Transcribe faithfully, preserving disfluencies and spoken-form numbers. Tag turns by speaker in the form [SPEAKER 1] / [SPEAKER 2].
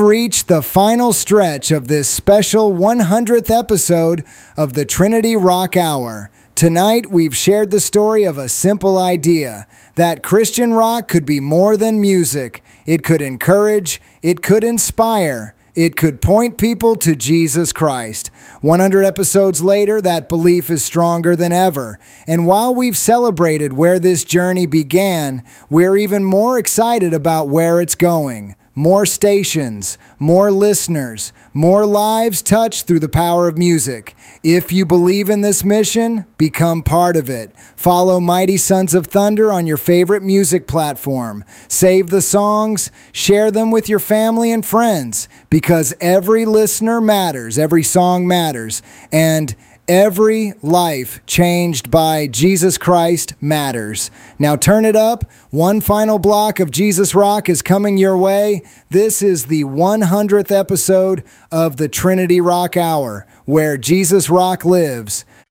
[SPEAKER 1] reached the final stretch of this special one hundredth episode of the Trinity Rock Hour. Tonight, we've shared the story of a simple idea, that Christian rock could be more than music. It could encourage, it could inspire, it could point people to Jesus Christ. one hundred episodes later, that belief is stronger than ever. And while we've celebrated where this journey began, we're even more excited about where it's going. More stations, more listeners, more lives touched through the power of music. If you believe in this mission, become part of it. Follow Mighty Sons of Thunder on your favorite music platform. Save the songs, share them with your family and friends, because every listener matters, every song matters, and every life changed by Jesus Christ matters. Now turn it up. One final block of Jesus Rock is coming your way. This is the one hundredth episode of the Trinity Rock Hour, where Jesus Rock lives.